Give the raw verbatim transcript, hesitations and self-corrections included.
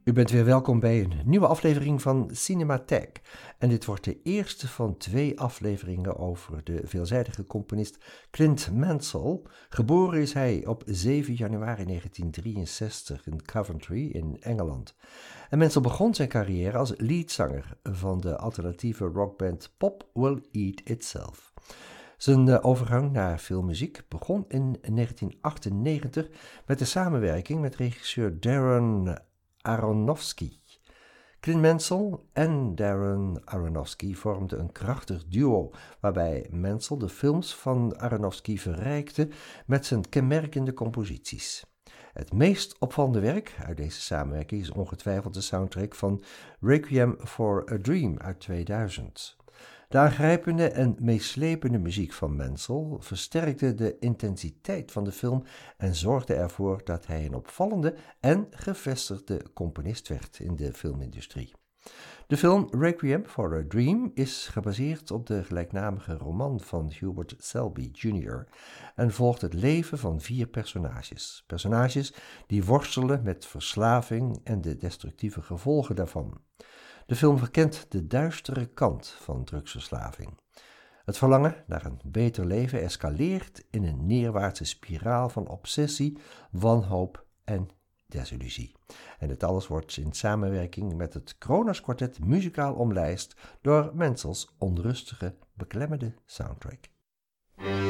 U bent weer welkom bij een nieuwe aflevering van Cinematheek. En dit wordt de eerste van twee afleveringen over de veelzijdige componist Clint Mansell. Geboren is hij op zeven januari negentien drieënzestig in Coventry in Engeland. En Mansell begon zijn carrière als leadzanger van de alternatieve rockband Pop Will Eat Itself. Zijn overgang naar filmmuziek begon in negentien achtennegentig met de samenwerking met regisseur Darren Aronofsky. Clint Mansell en Darren Aronofsky vormden een krachtig duo, waarbij Mansell de films van Aronofsky verrijkte met zijn kenmerkende composities. Het meest opvallende werk uit deze samenwerking is ongetwijfeld de soundtrack van Requiem for a Dream uit tweeduizend. De aangrijpende en meeslepende muziek van Mansell versterkte de intensiteit van de film en zorgde ervoor dat hij een opvallende en gevestigde componist werd in de filmindustrie. De film Requiem for a Dream is gebaseerd op de gelijknamige roman van Hubert Selby junior en volgt het leven van vier personages. Personages die worstelen met verslaving en de destructieve gevolgen daarvan. De film verkent de duistere kant van drugsverslaving. Het verlangen naar een beter leven escaleert in een neerwaartse spiraal van obsessie, wanhoop en desillusie. En dit alles wordt in samenwerking met het Kronos Quartet muzikaal omlijst door Mansell's onrustige, beklemmende soundtrack.